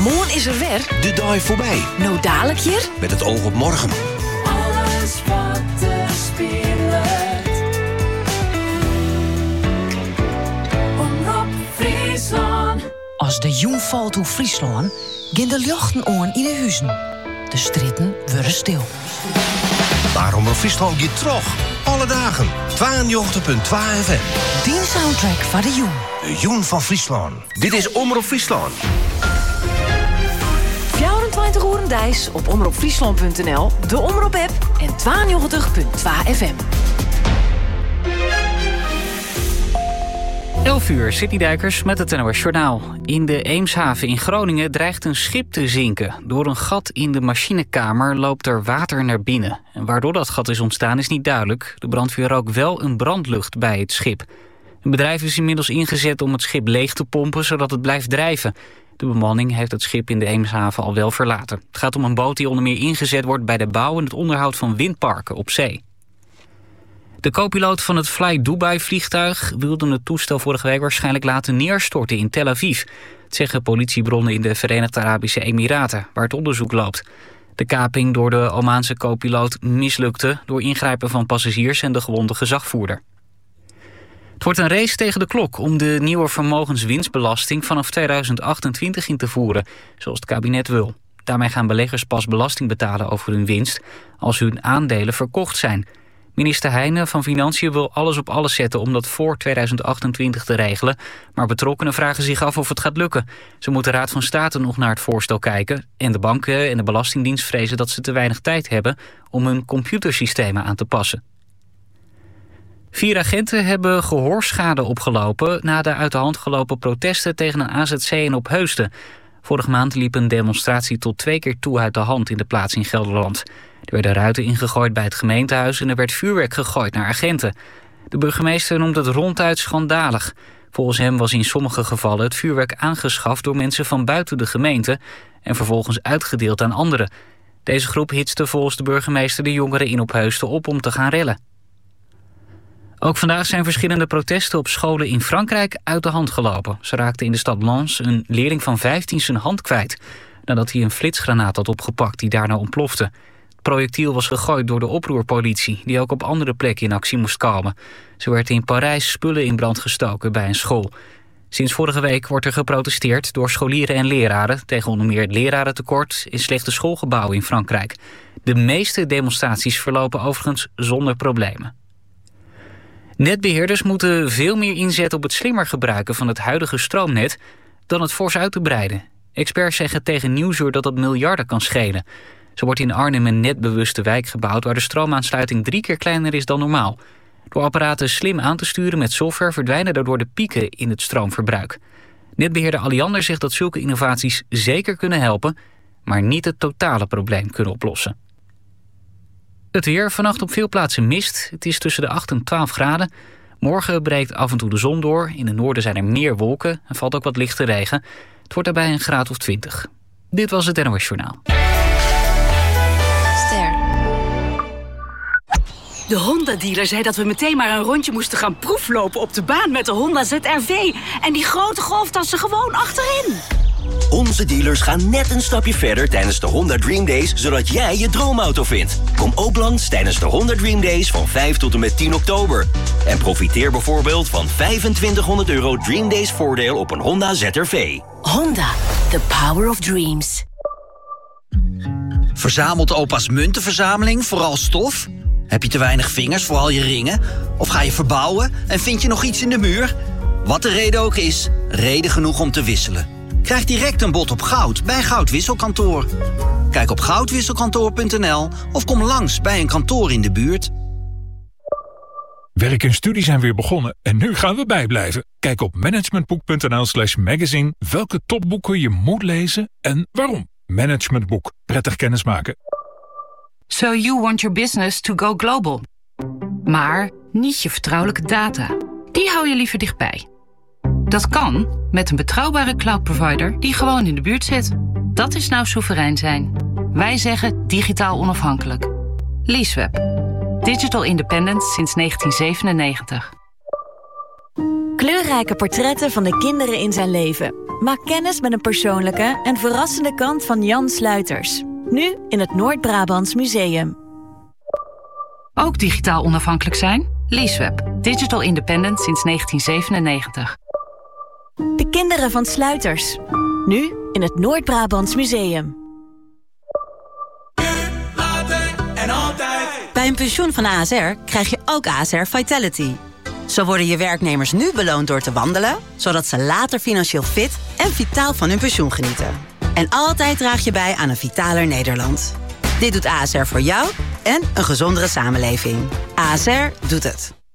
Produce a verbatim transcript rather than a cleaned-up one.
Moorn is er weer. De dag voorbij. Nou dadelijk hier. Met het oog op morgen. Alles wat er speelt. Omroep Friesland. Als de jong valt hoe Friesland, gaan de lichten aan in de huizen. De stritten worden stil. Waarom op Friesland gaat terug? Alle dagen. tweeënjochtig komma twee F M. Die soundtrack van de jong. De Jong van Friesland. Dit is Omroep Friesland. vierentwintig uur dijs op omroepfriesland punt n l, de Omroep-app en tweeënjochtig komma twee F M. elf uur, Citydijkers met het N O S Journaal. In de Eemshaven in Groningen dreigt een schip te zinken. Door een gat in de machinekamer loopt er water naar binnen. En waardoor dat gat is ontstaan is niet duidelijk. De brandweer rookt wel een brandlucht bij het schip. Een bedrijf is inmiddels ingezet om het schip leeg te pompen, zodat het blijft drijven. De bemanning heeft het schip in de Eemshaven al wel verlaten. Het gaat om een boot die onder meer ingezet wordt bij de bouw en het onderhoud van windparken op zee. De co-piloot van het Fly Dubai-vliegtuig wilde het toestel vorige week waarschijnlijk laten neerstorten in Tel Aviv. Het zeggen politiebronnen in de Verenigde Arabische Emiraten, waar het onderzoek loopt. De kaping door de Omaanse co-piloot mislukte door ingrijpen van passagiers en de gewonde gezagvoerder. Het wordt een race tegen de klok om de nieuwe vermogenswinstbelasting vanaf tweeduizend achtentwintig in te voeren, zoals het kabinet wil. Daarmee gaan beleggers pas belasting betalen over hun winst als hun aandelen verkocht zijn. Minister Heijnen van Financiën wil alles op alles zetten om dat voor tweeduizend achtentwintig te regelen. Maar betrokkenen vragen zich af of het gaat lukken. Zo moet de Raad van State nog naar het voorstel kijken. En de banken en de Belastingdienst vrezen dat ze te weinig tijd hebben om hun computersystemen aan te passen. Vier agenten hebben gehoorschade opgelopen na de uit de hand gelopen protesten tegen een A Z C in Opheusden. Vorige maand liep een demonstratie tot twee keer toe uit de hand in de plaats in Gelderland. Er werden ruiten ingegooid bij het gemeentehuis en er werd vuurwerk gegooid naar agenten. De burgemeester noemt het ronduit schandalig. Volgens hem was in sommige gevallen het vuurwerk aangeschaft door mensen van buiten de gemeente en vervolgens uitgedeeld aan anderen. Deze groep hitste volgens de burgemeester de jongeren in Opheusden op om te gaan rellen. Ook vandaag zijn verschillende protesten op scholen in Frankrijk uit de hand gelopen. Ze raakte in de stad Lens een leerling van vijftien zijn hand kwijt nadat hij een flitsgranaat had opgepakt die daarna ontplofte. Het projectiel was gegooid door de oproerpolitie, die ook op andere plekken in actie moest komen. Zo werd in Parijs spullen in brand gestoken bij een school. Sinds vorige week wordt er geprotesteerd door scholieren en leraren tegen onder meer het lerarentekort en slechte schoolgebouwen in Frankrijk. De meeste demonstraties verlopen overigens zonder problemen. Netbeheerders moeten veel meer inzetten op het slimmer gebruiken van het huidige stroomnet dan het fors uit te breiden. Experts zeggen tegen Nieuwsuur dat dat miljarden kan schelen. Zo wordt in Arnhem een netbewuste wijk gebouwd waar de stroomaansluiting drie keer kleiner is dan normaal. Door apparaten slim aan te sturen met software verdwijnen daardoor de pieken in het stroomverbruik. Netbeheerder Alliander zegt dat zulke innovaties zeker kunnen helpen, maar niet het totale probleem kunnen oplossen. Het weer, vannacht op veel plaatsen mist. Het is tussen de acht en twaalf graden. Morgen breekt af en toe de zon door. In het noorden zijn er meer wolken en valt ook wat lichte regen. Het wordt daarbij een graad of twintig. Dit was het N O S Journaal. Ster. De Honda-dealer zei dat we meteen maar een rondje moesten gaan proeflopen op de baan met de Honda Z R V. En die grote golftassen gewoon achterin. Onze dealers gaan net een stapje verder tijdens de Honda Dream Days, zodat jij je droomauto vindt. Kom ook langs tijdens de Honda Dream Days van vijf tot en met tien oktober. En profiteer bijvoorbeeld van vijfentwintighonderd euro Dream Days voordeel op een Honda Z R V. Honda, the power of dreams. Verzamelt opa's muntenverzameling vooral stof? Heb je te weinig vingers voor al je ringen? Of ga je verbouwen en vind je nog iets in de muur? Wat de reden ook is, reden genoeg om te wisselen. Krijg direct een bod op goud bij Goudwisselkantoor. Kijk op goudwisselkantoor punt n l of kom langs bij een kantoor in de buurt. Werk en studie zijn weer begonnen en nu gaan we bijblijven. Kijk op managementboek punt n l slash magazine welke topboeken je moet lezen en waarom. Managementboek. Prettig kennismaken. So you want your business to go global. Maar niet je vertrouwelijke data. Die hou je liever dichtbij. Dat kan met een betrouwbare cloud provider die gewoon in de buurt zit. Dat is nou soeverein zijn. Wij zeggen digitaal onafhankelijk. Leaseweb. Digital independence sinds negentien zevenennegentig. Kleurrijke portretten van de kinderen in zijn leven. Maak kennis met een persoonlijke en verrassende kant van Jan Sluiters. Nu in het Noord-Brabants Museum. Ook digitaal onafhankelijk zijn? Leaseweb. Digital independent sinds negentien zevenennegentig. De kinderen van Sluiters. Nu in het Noord-Brabants Museum. Bij een pensioen van A S R krijg je ook A S R Vitality. Zo worden je werknemers nu beloond door te wandelen, zodat ze later financieel fit en vitaal van hun pensioen genieten. En altijd draag je bij aan een vitaler Nederland. Dit doet A S R voor jou en een gezondere samenleving. A S R doet het.